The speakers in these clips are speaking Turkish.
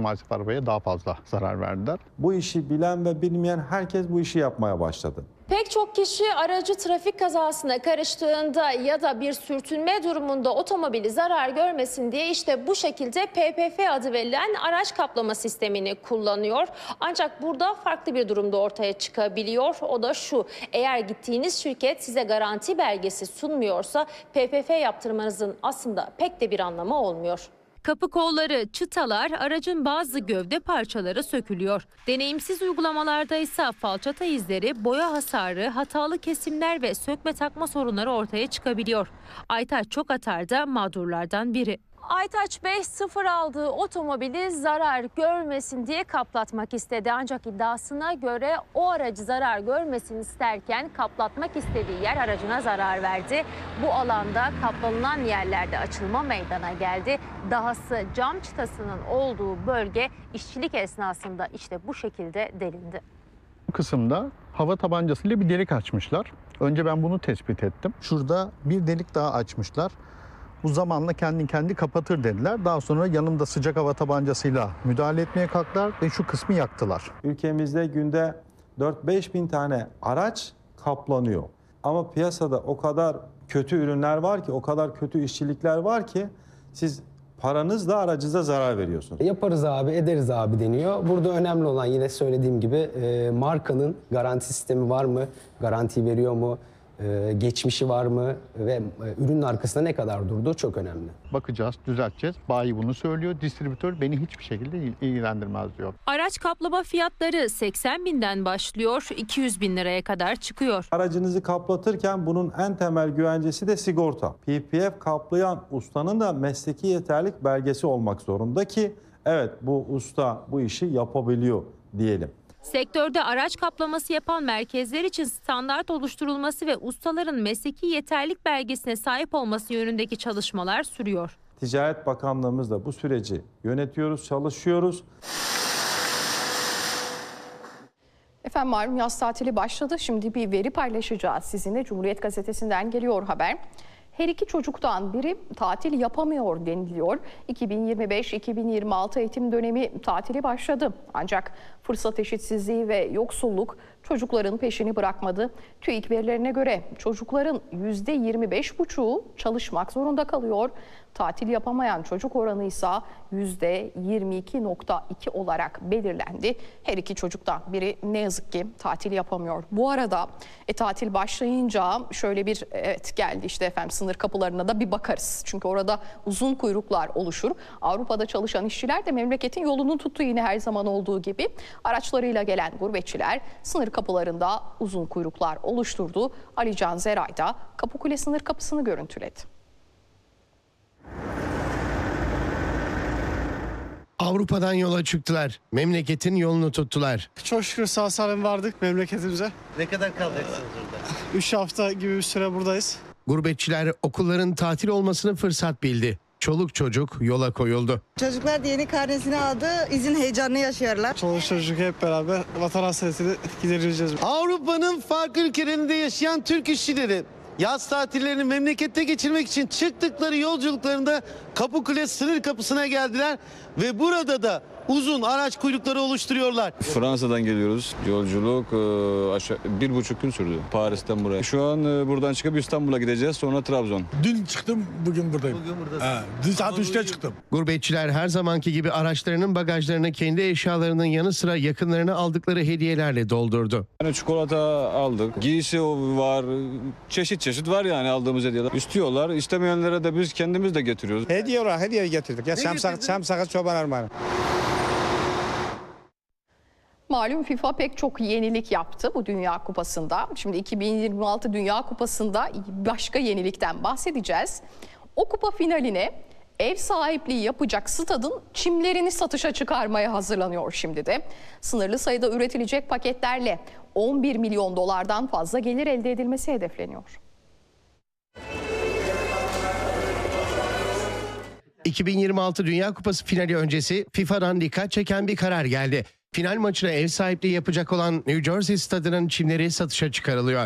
maalesef arabaya daha fazla zarar verdiler. Bu işi bilen ve bilmeyen herkes bu işi yapmaya başladı. Pek çok kişi aracı trafik kazasına karıştığında ya da bir sürtünme durumunda otomobili zarar görmesin diye işte bu şekilde PPF adı verilen araç kaplama sistemini kullanıyor. Ancak burada farklı bir durumda ortaya çıkabiliyor. O da şu: eğer gittiğiniz şirket size garanti belgesi sunmuyorsa PPF yaptırmanızın aslında pek de bir anlamı olmuyor. Kapı kolları, çıtalar, aracın bazı gövde parçaları sökülüyor. Deneyimsiz uygulamalarda ise falçata izleri, boya hasarı, hatalı kesimler ve sökme takma sorunları ortaya çıkabiliyor. Aytaç Çokatar da mağdurlardan biri. Aytaç Bey sıfır aldığı otomobili zarar görmesin diye kaplatmak istedi. Ancak iddiasına göre o aracı zarar görmesin isterken kaplatmak istediği yer aracına zarar verdi. Bu alanda kaplanılan yerlerde açılma meydana geldi. Dahası cam çıtasının olduğu bölge işçilik esnasında işte bu şekilde delindi. Bu kısımda hava tabancasıyla bir delik açmışlar. Önce ben bunu tespit ettim. Şurada bir delik daha açmışlar. Bu zamanla kendi kapatır dediler. Daha sonra yanımda sıcak hava tabancasıyla müdahale etmeye kalktılar ve şu kısmı yaktılar. Ülkemizde günde 4-5 bin tane araç kaplanıyor. Ama piyasada o kadar kötü ürünler var ki, o kadar kötü işçilikler var ki siz paranızla aracınıza zarar veriyorsunuz. Yaparız abi, ederiz abi deniyor. Burada önemli olan yine söylediğim gibi markanın garanti sistemi var mı? Garanti veriyor mu? Geçmişi var mı ve ürünün arkasında ne kadar durduğu çok önemli. Bakacağız, düzelteceğiz. Bayi bunu söylüyor. Distribütör beni hiçbir şekilde ilgilendirmez diyor. Araç kaplama fiyatları 80 binden başlıyor, 200 bin liraya kadar çıkıyor. Aracınızı kaplatırken bunun en temel güvencesi de sigorta. PPF kaplayan ustanın da mesleki yeterlilik belgesi olmak zorunda ki evet bu usta bu işi yapabiliyor diyelim. Sektörde araç kaplaması yapan merkezler için standart oluşturulması ve ustaların mesleki yeterlilik belgesine sahip olması yönündeki çalışmalar sürüyor. Ticaret Bakanlığımızla bu süreci yönetiyoruz, çalışıyoruz. Efendim malum yaz tatili başladı. Şimdi bir veri paylaşacağız sizinle. Cumhuriyet Gazetesi'nden geliyor haber. Her iki çocuktan biri tatil yapamıyor deniliyor. 2025-2026 eğitim dönemi tatili başladı. Ancak fırsat eşitsizliği ve yoksulluk çocukların peşini bırakmadı. TÜİK verilerine göre çocukların %25,5'u çalışmak zorunda kalıyor. Tatil yapamayan çocuk oranı ise %22,2 olarak belirlendi. Her iki çocuktan biri ne yazık ki tatil yapamıyor. Bu arada tatil başlayınca şöyle bir geldi işte efendim, sınır kapılarına da bir bakarız. Çünkü orada uzun kuyruklar oluşur. Avrupa'da çalışan işçiler de memleketin yolunu tuttu yine her zaman olduğu gibi. Araçlarıyla gelen gurbetçiler sınır kapılarında uzun kuyruklar oluşturdu. Ali Can Zeray da Kapıkule sınır kapısını görüntüledi. Avrupa'dan yola çıktılar. Memleketin yolunu tuttular. Çok şükür sağ salim vardık memleketimize. Ne kadar kalacaksınız burada? 3 hafta gibi bir süre buradayız. Gurbetçiler okulların tatil olmasını fırsat bildi. Çoluk çocuk yola koyuldu. Çocuklar da yeni karnesini aldı, izin heyecanını yaşıyorlar. Çoluk çocuk hep beraber vatan hasretini gidereceğiz. Avrupa'nın farklı ülkelerinde yaşayan Türk işçileri yaz tatillerini memlekette geçirmek için çıktıkları yolculuklarında Kapıkule sınır kapısına geldiler ve burada da uzun araç kuyrukları oluşturuyorlar. Fransa'dan geliyoruz. Yolculuk 1,5 gün sürdü Paris'ten buraya. Şu an buradan çıkıp İstanbul'a gideceğiz, sonra Trabzon. Dün çıktım, bugün buradayım. Bugün buradasın. Dün saat 3'te çıktım. Gurbetçiler her zamanki gibi araçlarının bagajlarını kendi eşyalarının yanı sıra yakınlarına aldıkları hediyelerle doldurdu. Yani çikolata aldık, giysi var, çeşit var yani aldığımız hediyeler. İstiyorlar, istemeyenlere de biz kendimiz de getiriyoruz. Hediye getirdik. Ya Samsak'a çoban armağanı. Malum FIFA pek çok yenilik yaptı bu Dünya Kupası'nda. Şimdi 2026 Dünya Kupası'nda başka yenilikten bahsedeceğiz. O kupa finaline ev sahipliği yapacak stadın çimlerini satışa çıkarmaya hazırlanıyor şimdi de. Sınırlı sayıda üretilecek paketlerle 11 milyon dolardan fazla gelir elde edilmesi hedefleniyor. 2026 Dünya Kupası finali öncesi FIFA'dan dikkat çeken bir karar geldi. Final maçına ev sahipliği yapacak olan New Jersey stadının çimleri satışa çıkarılıyor.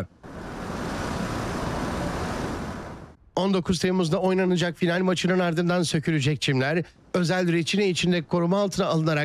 19 Temmuz'da oynanacak final maçının ardından sökülecek çimler özel reçine içinde koruma altına alınarak